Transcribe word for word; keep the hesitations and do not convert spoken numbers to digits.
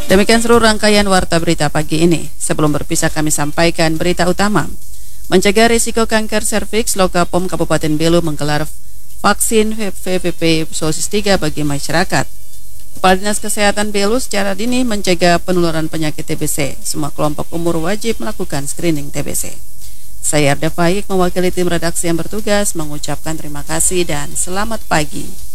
Demikian seluruh rangkaian warta berita pagi ini. Sebelum berpisah kami sampaikan berita utama. Mencegah risiko kanker serviks, Lokapom Kabupaten Belu menggelar vaksin V V P dosis tiga bagi masyarakat. Kepala Dinas Kesehatan Belu secara dini mencegah penularan penyakit T B C. Semua kelompok umur wajib melakukan screening T B C. Saya Arda Faik mewakili tim redaksi yang bertugas mengucapkan terima kasih dan selamat pagi.